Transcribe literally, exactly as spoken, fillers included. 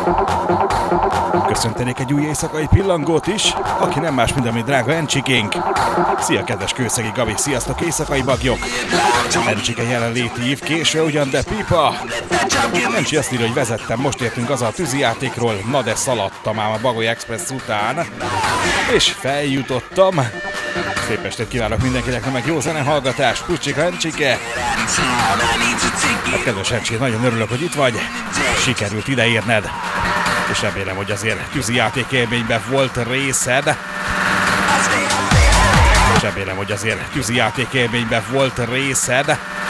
Köszöntenék egy új éjszakai pillangót is, aki nem más, mint a mi drága Encsikénk. Szia, kedves Kőszegi Gabi, sziasztok, éjszakai bagyok! Encsike jelenléti ív, késő ugyan, de pipa! Encsi azt írja, hogy vezettem, most értünk az a tűzijátékról, na de szaladtam ám a Bagoly Express után, és feljutottam. Szép estét kívánok mindenkinek, meg jó zenehallgatás, Pucsika Encsike! Hát kedves Encsi, nagyon örülök, hogy itt vagy, sikerült ideérned, és remélem, hogy azért tűzijáték élményben volt részed. És remélem, hogy azért tűzijáték élményben volt részed.